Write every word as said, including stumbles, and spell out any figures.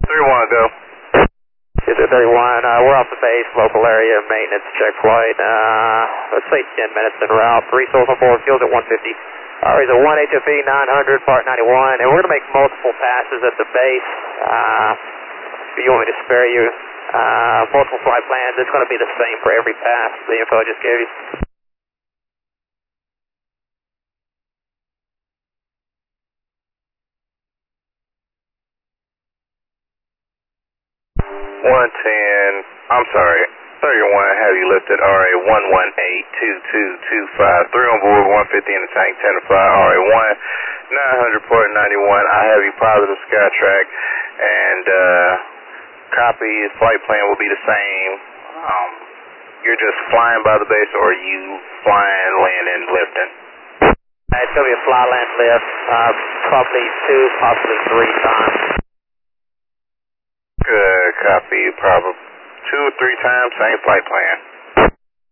three one, go. two two thirty-one, uh, we're off the base, local area, maintenance check flight, uh, let's say ten minutes en route, three souls on board, fuel's at one fifty. Alright, so one H F E nine hundred, part ninety-one, and we're going to make multiple passes at the base. Uh, if you want me to spare you, uh, multiple flight plans, it's going to be the same for every pass, the info I just gave you. one ten, I'm sorry, thirty-one, have you lifted, R A one one eight two two two five, three on board, one fifty in the tank, ten to five, R A one nine hundred, port ninety-one, I have you positive Skytrack, and uh, copy, flight plan will be the same. Um, you're just flying by the base, or are you flying, landing, lifting? It's going to be a fly land lift, uh, probably two, possibly three times. Good, copy, probably two or three times, same flight plan.